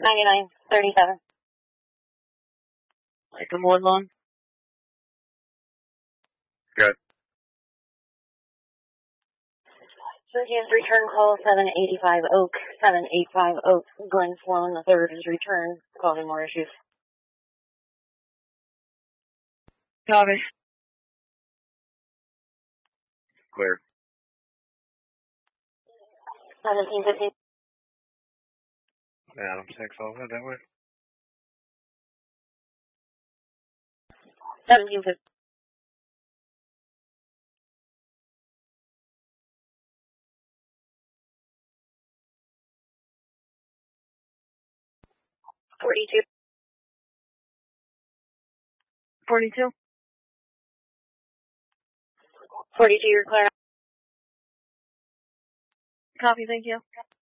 9937. Welcome, Woodlawn. Good. Circus return call 785 Oak. 785 Oak. Glenn Sloan III is returned, causing more issues. Copy. 1715. Adam 6, I'll head that way. 1715. Forty-two. 42. 42, you're clear. Copy, thank you.